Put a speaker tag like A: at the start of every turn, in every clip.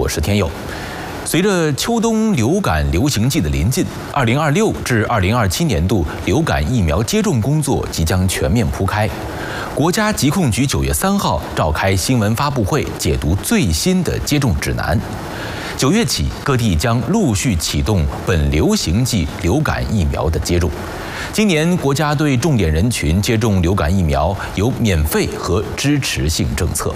A: 我是天佑。随着秋冬流感流行季的临近，2026至2027年度流感疫苗接种工作即将全面铺开。国家疾控局9月3号召开新闻发布会，解读最新的接种指南。9月起，各地将陆续启动本流行季流感疫苗的接种。今年国家对重点人群接种流感疫苗有免费和支持性政策。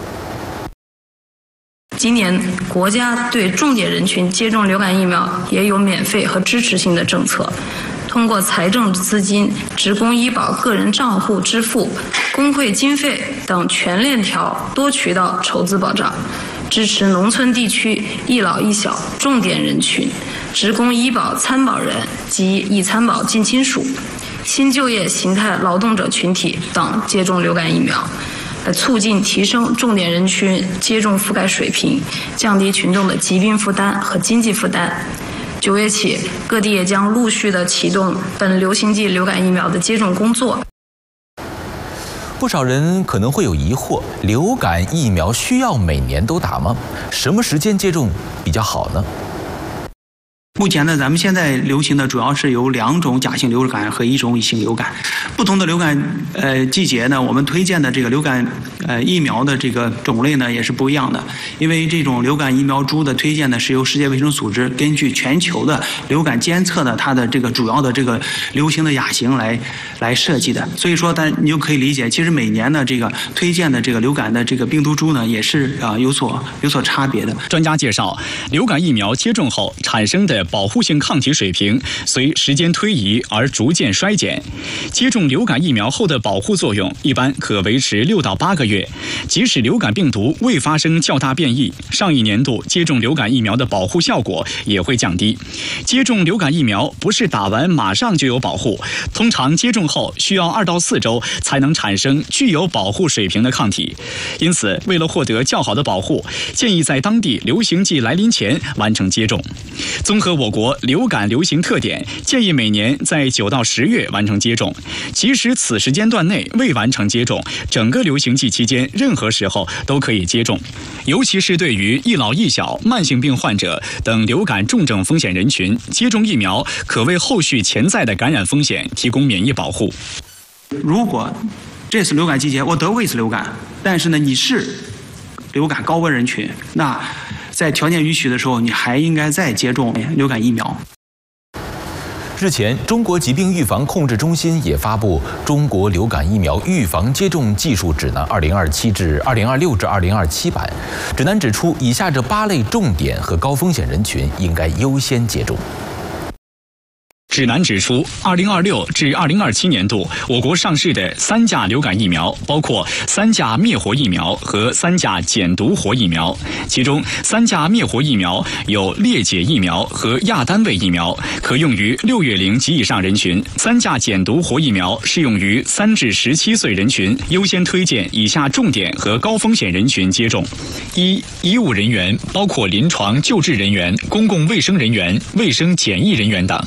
B: 今年国家对重点人群接种流感疫苗也有免费和支持性的政策，通过财政资金、职工医保个人账户支付、工会经费等全链条多渠道筹资保障，支持农村地区一老一小重点人群、职工医保参保人及已参保近亲属、新就业形态劳动者群体等接种流感疫苗，促进提升重点人群接种覆盖水平，降低群众的疾病负担和经济负担。9月起，各地也将陆续的启动本流行季流感疫苗的接种工作。
A: 不少人可能会有疑惑，流感疫苗需要每年都打吗？什么时间接种比较好呢？
C: 目前呢，咱们现在流行的主要是有2种甲型流感和1种乙型流感。不同的流感季节呢，我们推荐的这个流感疫苗的这个种类呢也是不一样的。因为这种流感疫苗株的推荐呢是由世界卫生组织根据全球的流感监测的它的这个主要的这个流行的亚型来设计的。所以说，你就可以理解，其实每年呢这个推荐的这个流感的这个病毒株呢也是有所差别的。
D: 专家介绍，流感疫苗接种后产生的保护性抗体水平随时间推移而逐渐衰减，接种流感疫苗后的保护作用一般可维持6到8个月。即使流感病毒未发生较大变异，上一年度接种流感疫苗的保护效果也会降低。接种流感疫苗不是打完马上就有保护，通常接种后需要2到4周才能产生具有保护水平的抗体。因此，为了获得较好的保护，建议在当地流行季来临前完成接种。综合我国流感流行特点，建议每年在9到10月完成接种。即使此时间段内未完成接种，整个流行季期间任何时候都可以接种。尤其是对于一老一小、慢性病患者等流感重症风险人群，接种疫苗可为后续潜在的感染风险提供免疫保护。
C: 如果这次流感季节我得过一次流感，但是呢你是流感高危人群，那在条件允许的时候，你还应该再接种流感疫苗。
A: 日前，中国疾病预防控制中心也发布《中国流感疫苗预防接种技术指南（2027至2026至2027版）》。指南指出，以下这8类重点和高风险人群应该优先接种。
D: 指南指出，2026至2027年度，我国上市的3价流感疫苗包括3价灭活疫苗和3价减毒活疫苗。其中，3价灭活疫苗有裂解疫苗和亚单位疫苗，可用于6月龄及以上人群；3价减毒活疫苗适用于3至17岁人群。优先推荐以下重点和高风险人群接种：1、医务人员，包括临床救治人员、公共卫生人员、卫生检疫人员等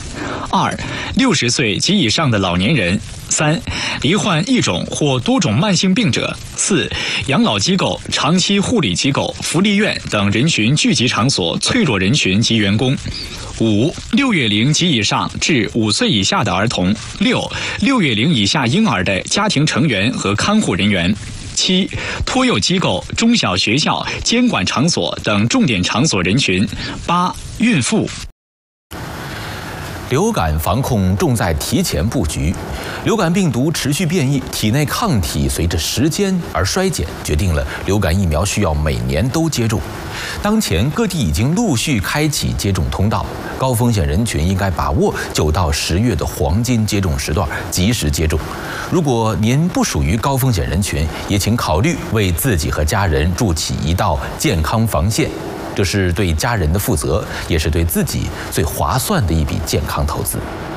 D: ；2、60岁及以上的老年人；3、罹患1种或多种慢性病者；4、养老机构、长期护理机构、福利院等人群聚集场所脆弱人群及员工；5、6月龄及以上至5岁以下的儿童；6、6月龄以下婴儿的家庭成员和看护人员；7、托幼机构、中小学校、监管场所等重点场所人群；8、孕妇。
A: 流感防控重在提前布局。流感病毒持续变异，体内抗体随着时间而衰减，决定了流感疫苗需要每年都接种。当前各地已经陆续开启接种通道，高风险人群应该把握9到10月的黄金接种时段，及时接种。如果您不属于高风险人群，也请考虑为自己和家人筑起一道健康防线。这是对家人的负责，也是对自己最划算的一笔健康投资。